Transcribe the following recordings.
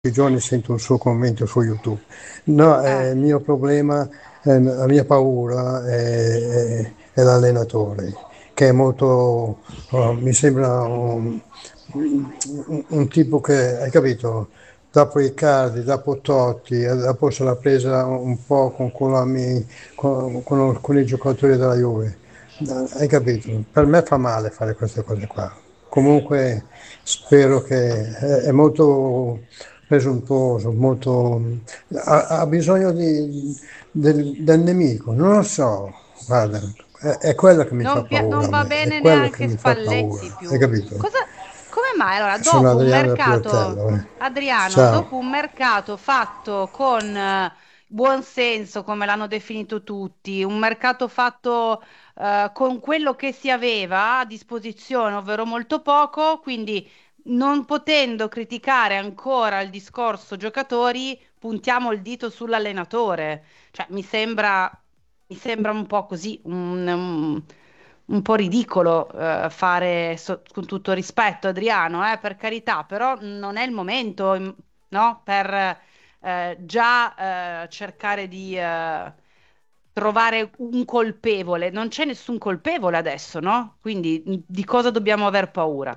i giorni sento un suo commento su YouTube. No, Eh, il mio problema, la mia paura è l'allenatore, che è molto, mi sembra un tipo che, hai capito, dopo i cardi, dopo Totti, dopo se l'ha presa un po' con i giocatori della Juve. Hai capito? Per me fa male fare queste cose qua. Comunque spero che è molto presuntuoso, molto, ha bisogno del nemico, non lo so, guarda, è quello che mi fa paura non a va me, è bene quello che neanche mi fa paura, Spalletti hai più. capito? Cosa, come mai? Allora, Sono dopo un Adriano del mercato, Pioltello, eh. Adriano, Ciao. dopo un mercato fatto con buon senso, come l'hanno definito tutti, un mercato fatto con quello che si aveva a disposizione, ovvero molto poco, quindi non potendo criticare ancora il discorso giocatori, puntiamo il dito sull'allenatore. Cioè, mi sembra un po' così, un po' ridicolo fare, con tutto rispetto, Adriano, per carità, però non è il momento, no? Per già cercare di trovare un colpevole. Non c'è nessun colpevole adesso, no? Quindi di cosa dobbiamo aver paura?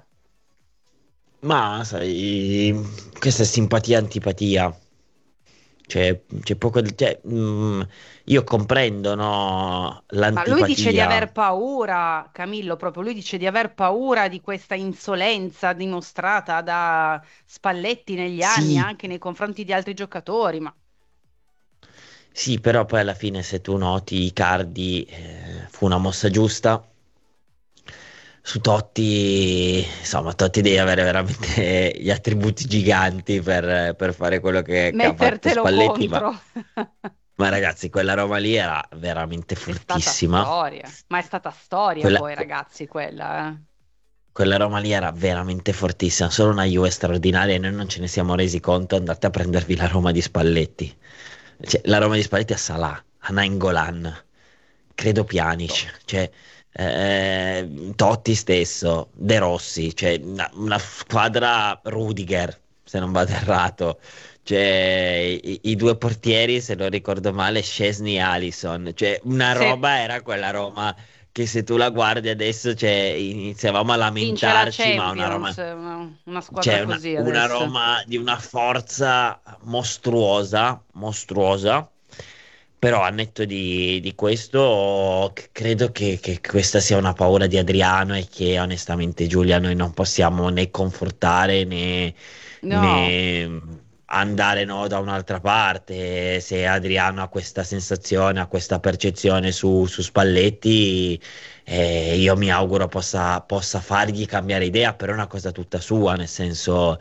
Ma sai, questa è simpatia-antipatia. Cioè, c'è poco. Io comprendo, no, Ma lui dice di l'antipatia. aver paura, Camillo, proprio lui dice di aver paura di questa insolenza dimostrata da Spalletti negli anni, Sì, anche nei confronti di altri giocatori, ma sì, però poi alla fine, se tu noti, Icardi fu una mossa giusta. Su Totti, insomma, Totti deve avere veramente gli attributi giganti per fare quello che ha fatto mettertelo Spalletti, contro. ma ragazzi, quella Roma lì era veramente È stata fortissima. storia, ma è stata storia Quella, poi, ragazzi, quella, eh. quella Roma lì era veramente fortissima, solo una Juve straordinaria e noi non ce ne siamo resi conto. Andate a prendervi la Roma di Spalletti. Cioè, la Roma di Spalletti a Salah, a Nainggolan, credo Pjanic, cioè, Totti stesso, De Rossi, cioè una squadra Rudiger, se non vado errato. Cioè, i due portieri, se non ricordo male, Szczesny e Alisson. Cioè, una Sì, roba era quella Roma che se tu la guardi adesso, cioè, iniziavamo a vince la lamentarci, ma una Champions, Roma, una squadra c'è così una adesso. Roma di una forza mostruosa, mostruosa. Però a netto di questo, credo che questa sia una paura di Adriano e che onestamente Giulia noi non possiamo né confortare No. né andare, no, da un'altra parte. Se Adriano ha questa sensazione, ha questa percezione su Spalletti, io mi auguro possa fargli cambiare idea, però è una cosa tutta sua, nel senso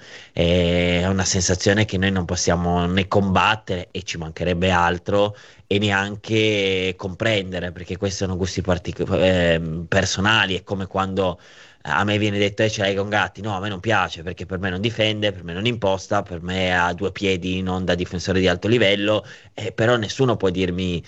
è una sensazione che noi non possiamo né combattere e ci mancherebbe altro e neanche comprendere, perché questi sono gusti personali. È come quando a me viene detto, ce l'hai con Gatti. No, a me non piace perché per me non difende, per me non imposta, per me ha due piedi non da difensore di alto livello, però nessuno può dirmi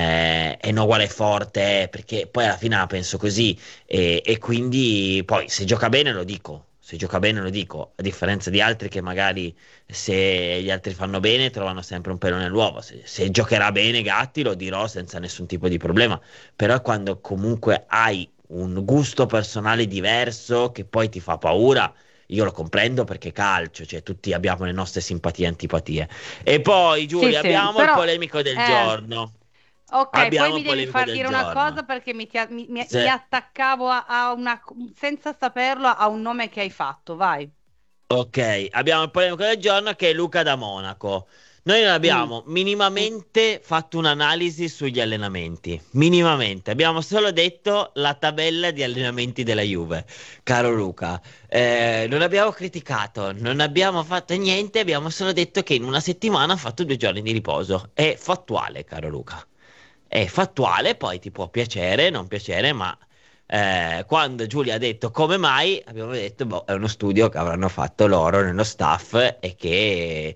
è no uguale forte, perché poi alla fine la penso così e quindi poi se gioca bene lo dico. Se gioca bene lo dico, a differenza di altri che magari se gli altri fanno bene trovano sempre un pelo nell'uovo. Se giocherà bene Gatti lo dirò senza nessun tipo di problema, però è quando comunque hai un gusto personale diverso che poi ti fa paura. Io lo comprendo perché calcio, cioè tutti abbiamo le nostre simpatie e antipatie. E poi, Sì, Giulia, sì, abbiamo il però polemico del eh, giorno. ok, poi Abbiamo mi il devi polemico far del dire una cosa giorno. perché mi Se- attaccavo a una, senza saperlo, a un nome che hai fatto, vai. Ok, abbiamo il polemico del giorno che è Luca da Monaco. Noi non Mm. abbiamo minimamente fatto un'analisi sugli allenamenti, minimamente. Abbiamo solo detto la tabella di allenamenti della Juve, caro Luca. Non abbiamo criticato, non abbiamo fatto niente, abbiamo solo detto che in una settimana ha fatto 2 giorni di riposo. È fattuale, caro Luca. È fattuale, poi ti può piacere, non piacere, ma quando Giulia ha detto come mai, abbiamo detto, boh, è uno studio che avranno fatto loro nello staff e che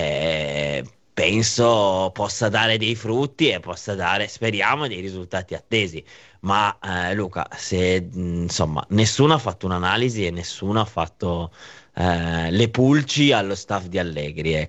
penso possa dare dei frutti e possa dare, speriamo, dei risultati attesi. Ma Luca, se insomma nessuno ha fatto un'analisi e nessuno ha fatto le pulci allo staff di Allegri.